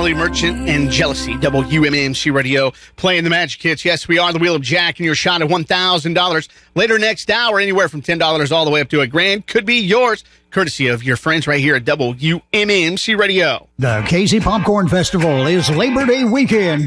Billy Merchant and Jealousy, WMMC Radio, playing the Magic Hits. Yes, we are the Wheel of Jack, and your shot at $1,000 later next hour, anywhere from $10 all the way up to $1,000 could be yours, courtesy of your friends right here at WMMC Radio. The Casey Popcorn Festival is Labor Day weekend.